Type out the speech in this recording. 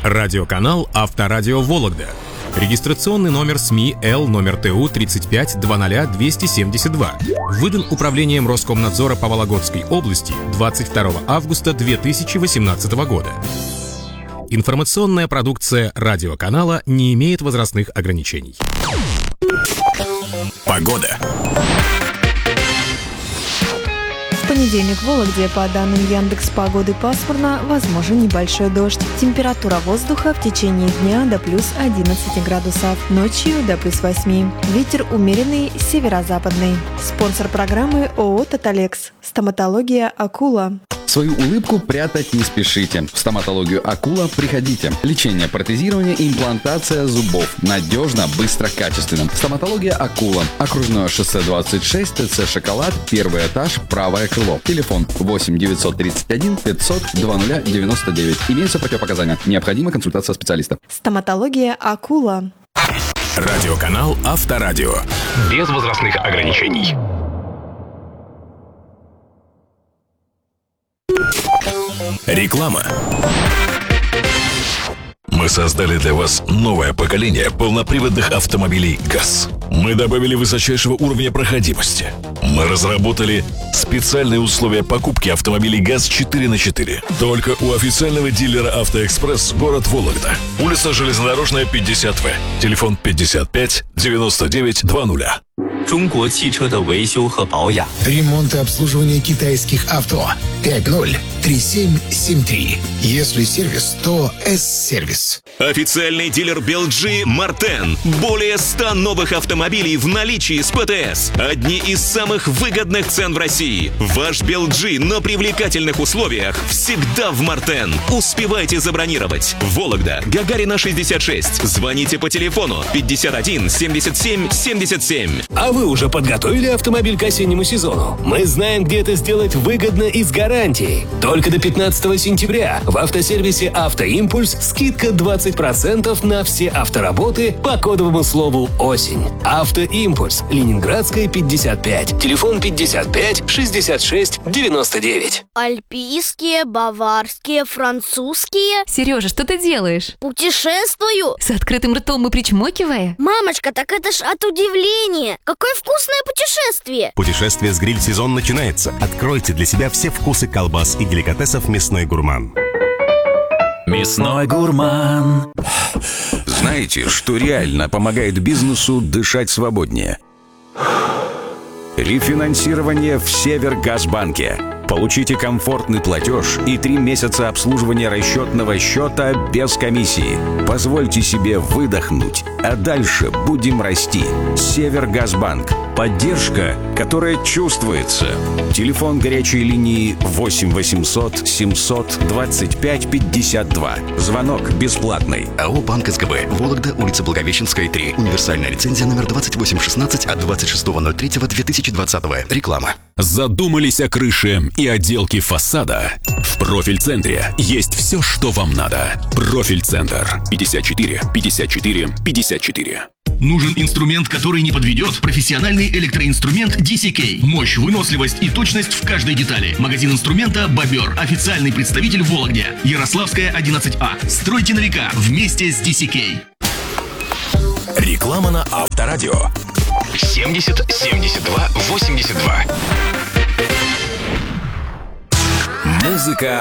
Радиоканал «Авторадио Вологда». Регистрационный номер СМИ Л номер ТУ 3520272. Выдан Управлением Роскомнадзора по Вологодской области 22 августа 2018 года. Информационная продукция радиоканала не имеет возрастных ограничений. Погода. В понедельник в Вологде, по данным Яндекс.Погоды, пасмурно, возможен небольшой дождь. Температура воздуха в течение дня до плюс 11 градусов, ночью до плюс 8. Ветер умеренный, северо-западный. Спонсор программы ООО «Тоталекс». Стоматология «Акула». Свою улыбку прятать не спешите. В стоматологию «Акула» приходите. Лечение, протезирование и имплантация зубов. Надежно, быстро, качественно. Стоматология «Акула». Окружное шоссе 26, ТЦ «Шоколад», первый этаж, правое крыло. Телефон 8 931 500 2099. Имеются противопоказания. Необходима консультация специалиста. Стоматология «Акула». Радиоканал «Авторадио». Без возрастных ограничений. Реклама. Мы создали для вас новое поколение полноприводных автомобилей ГАЗ. Мы добавили высочайшего уровня проходимости. Мы разработали специальные условия покупки автомобилей ГАЗ 4х4. Только у официального дилера «Автоэкспресс», город Вологда. Улица Железнодорожная, 50В. Телефон 55 99 20. 中国汽车的维修和保养。 Ремонт и обслуживание китайских авто. 503773. Если сервис, то С-сервис. Официальный дилер Белджи Мартен. Более 100 новых автомобилей в наличии с ПТС. Одни из самых выгодных цен в России. Ваш Белджи на привлекательных условиях всегда в Мартен. Успевайте забронировать. Вологда, Гагарина 66. Звоните по телефону 51 77 77. А вы уже подготовили автомобиль к осеннему сезону? Мы знаем, где это сделать выгодно и с гарантией. Только до 15 сентября в автосервисе «Автоимпульс» скидка 20% на все автоработы по кодовому слову «Осень». «Автоимпульс», Ленинградская, 55. Телефон 55 66 99. Альпийские, баварские, французские. Сережа, что ты делаешь? Путешествую. С открытым ртом и причмокивая? Мамочка, так это ж от удивления. Какое вкусное путешествие! Путешествие с гриль-сезон начинается. Откройте для себя все вкусы колбас и деликатесов «Мясной гурман». Мясной гурман. Знаете, что реально помогает бизнесу дышать свободнее? Рефинансирование в Севергазбанке. Получите комфортный платеж и 3 месяца обслуживания расчетного счета без комиссии. Позвольте себе выдохнуть, а дальше будем расти. Севергазбанк. Поддержка, которая чувствуется. Телефон горячей линии 8 800 700 25 52. Звонок бесплатный. АО «Банк СГБ». Вологда, улица Благовещенская, 3. Универсальная лицензия номер 2816 от 26.03.2020. Реклама. Задумались о крыше и отделке фасада? В «Профиль-центре» есть все, что вам надо. «Профиль-центр». 54 54 54. Нужен инструмент, который не подведет? Профессиональный электроинструмент DCK. Мощь, выносливость и точность в каждой детали. Магазин инструмента «Бобер». Официальный представитель в Вологде. Ярославская, 11А. Стройте на века вместе с DCK. Реклама на Авторадио. 70 72 82. Музыка